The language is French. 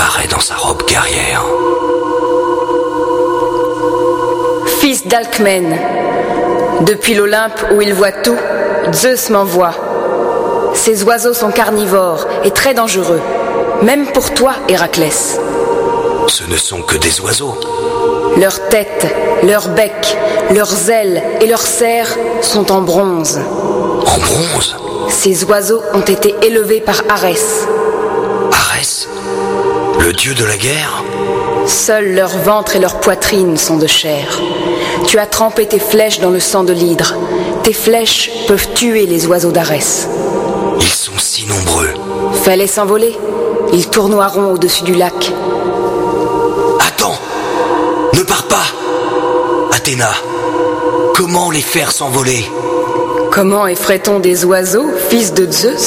disparaît dans sa robe guerrière. Fils d'Alcmène, depuis l'Olympe où il voit tout, Zeus m'envoie. Ces oiseaux sont carnivores et très dangereux, même pour toi, Héraclès. Ce ne sont que des oiseaux. Leurs têtes, leurs becs, leurs ailes et leurs serres sont en bronze. En bronze? Ces oiseaux ont été élevés par Arès. Arès? Le dieu de la guerre? Seuls leur ventre et leur poitrine sont de chair. Tu as trempé tes flèches dans le sang de l'hydre. Tes flèches peuvent tuer les oiseaux d'Arès. Ils sont si nombreux. Fais-les s'envoler. Ils tournoieront au-dessus du lac. Attends! Ne pars pas! Athéna, comment les faire s'envoler? Comment effraie-t-on des oiseaux, fils de Zeus ?